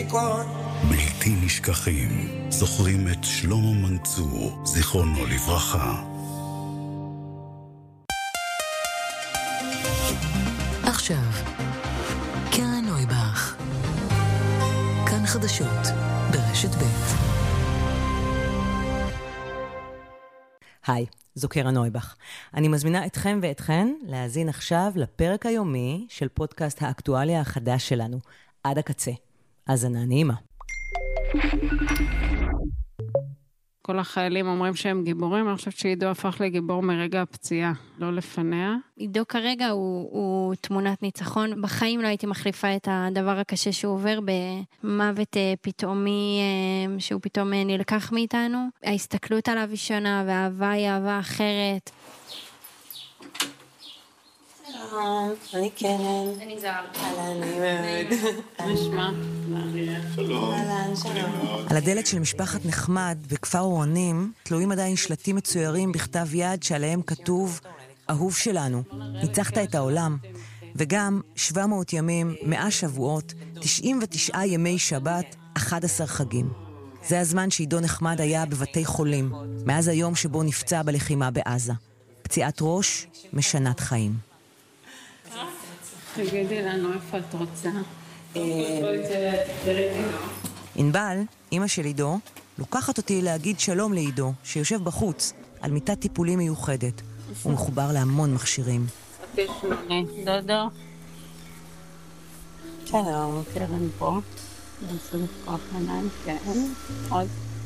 בלתי נשכחים, זוכרים את שלמה מנצור, זיכרונו לברכה. עכשיו, קרן נויבך. כאן חדשות, ברשת ב'. היי, זו קרן נויבך. אני מזמינה אתכם ואתכן להאזין עכשיו לפרק היומי של פודקאסט האקטואליה החדש שלנו, עד הקצה. האזנה נעימה. כל החיילים אומרים שהם גיבורים, אני חושבת שעידו הפך לגיבור מרגע הפציעה, לא לפניה. עידו כרגע הוא תמונת ניצחון, בחיים לא הייתי מחליפה את הדבר הקשה שהוא עובר במוות פתאומי, שהוא פתאום נלקח מאיתנו. ההסתכלות עליו היא שונה, והאהבה היא אהבה אחרת. אני קרן. אני זהר. אני מאוד. נשמע. שלום. על הדלת של משפחת נחמד בכפר אורנים תלויים עדיין שלטים מצוירים בכתב יד שעליהם כתוב אהוב שלנו, ניצחת את העולם. וגם 700 ימים, 100 שבועות, 99 ימי שבת, 11 חגים. זה הזמן שעידו נחמד היה בבתי חולים, מאז היום שבו נפצע בלחימה בעזה. פציעת ראש, משנת חיים. תגידי לנו איפה את רוצה. ענבל, אמא של עידו, לוקחת אותי להגיד שלום לעידו, שיושב בחוץ, על מיטת טיפולים מיוחדת. הוא מחובר להמון מכשירים. דודו. שלום. קרן פה. נעשה לפקוח עיניים, כן. עוד.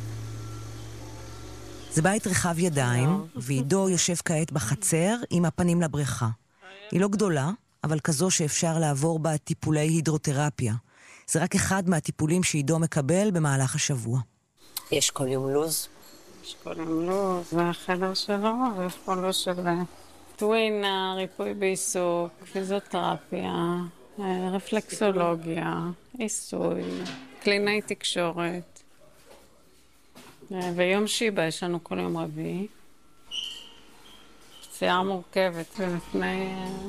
זה בית רחב ידיים, ועידו יושב כעת בחצר עם הפנים לבריכה. היא לא גדולה, אבל כזו שאפשר לעבור בה טיפולי הידרותרפיה. זה רק אחד מהטיפולים שעידו מקבל במהלך השבוע. יש כל יום לוז? יש כל יום לוז, והחדר שלו, ויש פה לוז של טווינה, ריפוי בעיסוק, פיזיותרפיה, רפלקסולוגיה, עיסוי, קלינאי תקשורת. ויום שיבה יש לנו כל יום רביעי. פציעה מורכבת, ולפני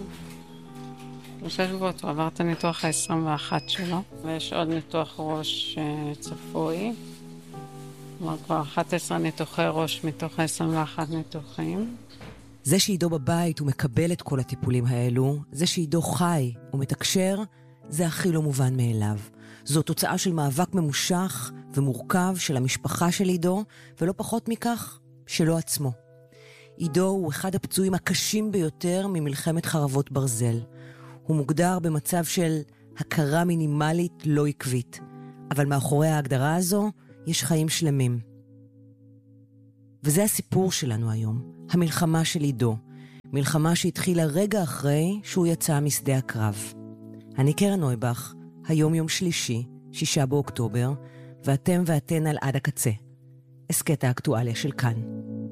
3 שבועות הוא עבר את הניתוח ה-21 שלו, ויש עוד ניתוח ראש צפוי. כלומר, כבר 11 ניתוחי ראש מתוך 21 ניתוחים. זה שעידו בבית הוא מקבל את כל הטיפולים האלו, זה שעידו חי ומתקשר, זה הכי לא מובן מאליו. זו תוצאה של מאבק ממושך ומורכב של המשפחה של עידו, ולא פחות מכך, שלו עצמו. עידו הוא אחד הפצועים הקשים ביותר ממלחמת חרבות ברזל. הוא מוגדר במצב של הכרה מינימלית לא עקבית. אבל מאחורי ההגדרה הזו יש חיים שלמים. וזה הסיפור שלנו היום, המלחמה של עידו. מלחמה שהתחילה רגע אחרי שהוא יצא משדה הקרב. אני קרן נויבך, היום יום שלישי, 6 באוקטובר, ואתם ואתן על עד הקצה. הסקט האקטואליה של כאן.